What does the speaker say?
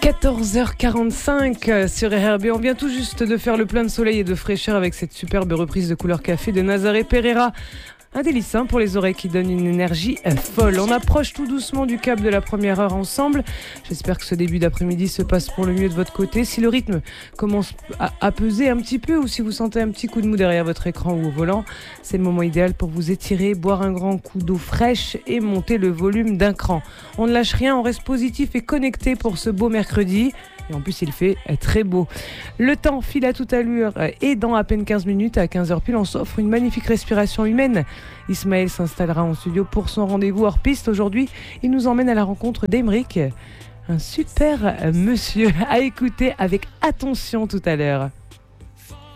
14h45 sur RRB. On vient tout juste de faire le plein de soleil et de fraîcheur avec cette superbe reprise de Couleur Café de Nazaré Pereira. Un délice pour les oreilles qui donne une énergie folle. On approche tout doucement du cap de la première heure ensemble. J'espère que ce début d'après-midi se passe pour le mieux de votre côté. Si le rythme commence à peser un petit peu ou si vous sentez un petit coup de mou derrière votre écran ou au volant, c'est le moment idéal pour vous étirer, boire un grand coup d'eau fraîche et monter le volume d'un cran. On ne lâche rien, on reste positif et connecté pour ce beau mercredi. Et en plus, il fait très beau. Le temps file à toute allure et dans à peine 15 minutes, à 15h pile, on s'offre une magnifique respiration humaine. Ismaël s'installera en studio pour son rendez-vous hors piste. Aujourd'hui, il nous emmène à la rencontre d'Aymeric, un super monsieur à écouter avec attention tout à l'heure.